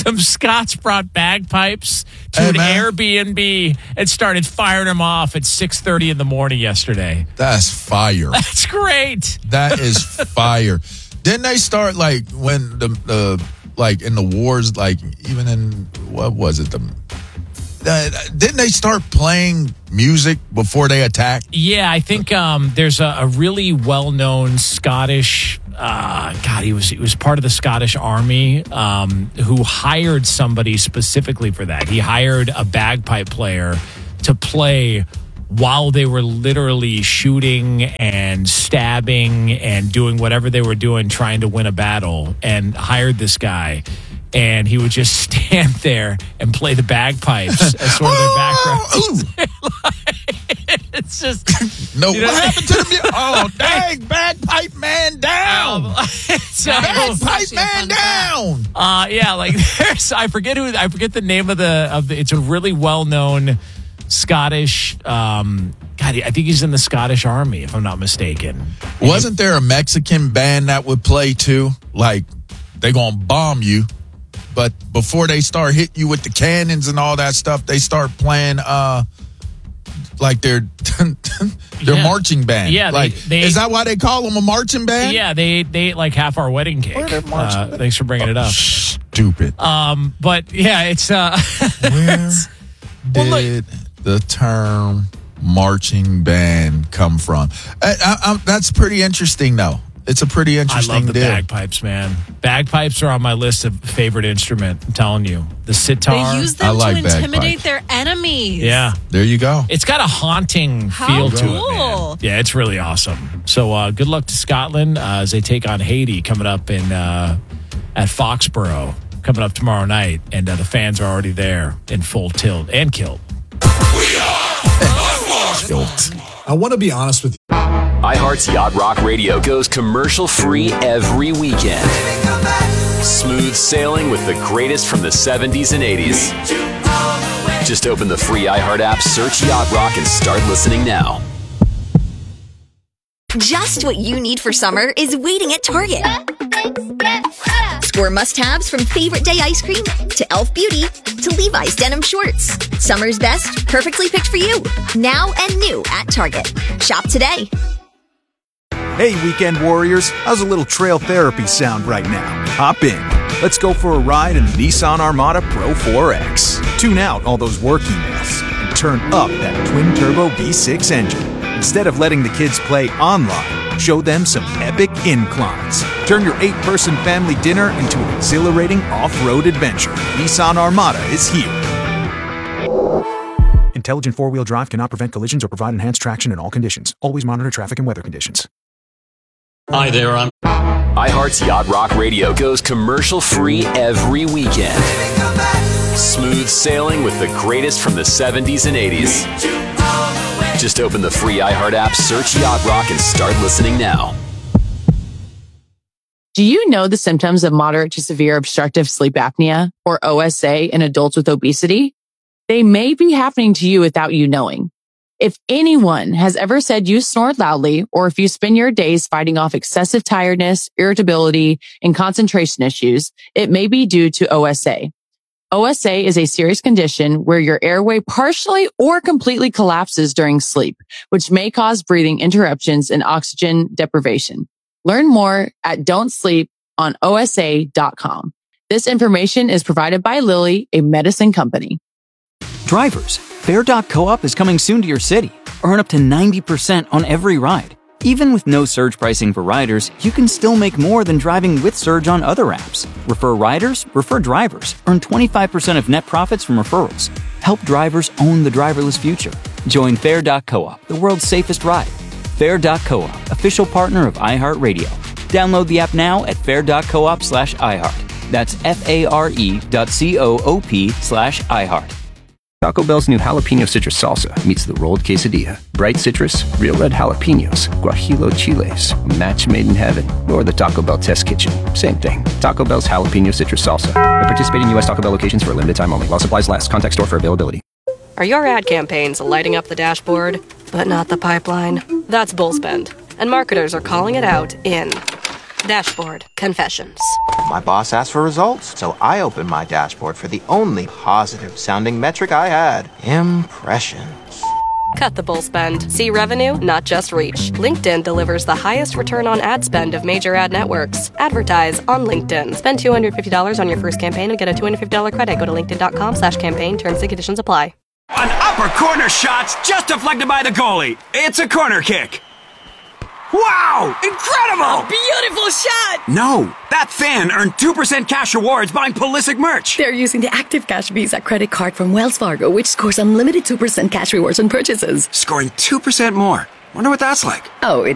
some Scots brought bagpipes to an Airbnb and started firing them off at 6:30 in the morning yesterday. That's fire. That's great. That is fire. Didn't they start like when the like in the wars, like even in what was it? Didn't they start playing music before they attacked? Yeah, I think there's a really well-known Scottish. He was part of the Scottish Army who hired somebody specifically for that. He hired a bagpipe player to play while they were literally shooting and stabbing and doing whatever they were doing, trying to win a battle, and hired this guy. And he would just stand there and play the bagpipes as sort of their background. It's just what happened to the oh dang, bagpipe man down! Bagpipe man down! I forget the name of the. It's a really well known Scottish. I think he's in the Scottish Army, if I'm not mistaken. Wasn't there a Mexican band that would play too? Like they gonna bomb you. But before they start hitting you with the cannons and all that stuff, they start playing like their marching band. Yeah, is that why they call them a marching band? Yeah, they ate like half our wedding cake. Thanks for bringing it up. Stupid. But yeah, it's where did the term marching band come from? That's pretty interesting, though. It's a pretty interesting I love the deal. bagpipes, man. Bagpipes are on my list of favorite instrument. I'm telling you. The sitar. They use them to intimidate their enemies. Yeah. There you go. It's got a haunting feel to it, man. Yeah, it's really awesome. So good luck to Scotland as they take on Haiti coming up at Foxborough coming up tomorrow night. And the fans are already there in full tilt and kilt. We are kilt. I want to be honest with you. iHeart's Yacht Rock Radio goes commercial-free every weekend. Smooth sailing with the greatest from the 70s and 80s. Just open the free iHeart app, search Yacht Rock, and start listening now. Just what you need for summer is waiting at Target. Score must-haves from Favorite Day ice cream to e.l.f. Beauty to Levi's denim shorts. Summer's best, perfectly picked for you. Now and new at Target. Shop today. Hey, weekend warriors. How's a little trail therapy sound right now? Hop in. Let's go for a ride in the Nissan Armada Pro 4X. Tune out all those work emails and turn up that twin-turbo V6 engine. Instead of letting the kids play online, show them some epic inclines. Turn your 8-person family dinner into an exhilarating off-road adventure. Nissan Armada is here. Intelligent four-wheel drive cannot prevent collisions or provide enhanced traction in all conditions. Always monitor traffic and weather conditions. Hi there, iHeart's Yacht Rock Radio goes commercial-free every weekend. Smooth sailing with the greatest from the 70s and 80s. Just open the free iHeart app, search Yacht Rock, and start listening now. Do you know the symptoms of moderate to severe obstructive sleep apnea, or OSA, in adults with obesity? They may be happening to you without you knowing. If anyone has ever said you snore loudly, or if you spend your days fighting off excessive tiredness, irritability, and concentration issues, it may be due to OSA. OSA is a serious condition where your airway partially or completely collapses during sleep, which may cause breathing interruptions and oxygen deprivation. Learn more at don'tsleeponosa.com. This information is provided by Lilly, a medicine company. Drivers, Fair.coop is coming soon to your city. Earn up to 90% on every ride. Even with no surge pricing for riders, you can still make more than driving with Surge on other apps. Refer riders, refer drivers. Earn 25% of net profits from referrals. Help drivers own the driverless future. Join Fair.coop, the world's safest ride. Fair.coop, official partner of iHeartRadio. Download the app now at fair.coop/iHeart. That's FARE.coop/iHeart. Taco Bell's new jalapeno citrus salsa meets the rolled quesadilla. Bright citrus, real red jalapenos, guajillo chiles, a match made in heaven. Or the Taco Bell test kitchen. Same thing. Taco Bell's jalapeno citrus salsa. At participating U.S. Taco Bell locations for a limited time only. While supplies last. Contact store for availability. Are your ad campaigns lighting up the dashboard, but not the pipeline? That's Bullspend. And marketers are calling it out in Dashboard. Confessions. My boss asked for results, so I opened my dashboard for the only positive-sounding metric I had. Impressions. Cut the bull spend. See revenue, not just reach. LinkedIn delivers the highest return on ad spend of major ad networks. Advertise on LinkedIn. Spend $250 on your first campaign and get a $250 credit. Go to linkedin.com/campaign. Terms and conditions apply. An upper corner shot's just deflected by the goalie. It's a corner kick. Wow! Incredible! Beautiful shot! No, that fan earned 2% cash rewards buying Pulisic merch. They're using the Active Cash Visa credit card from Wells Fargo, which scores unlimited 2% cash rewards on purchases. Scoring 2% more. Wonder what that's like. Oh,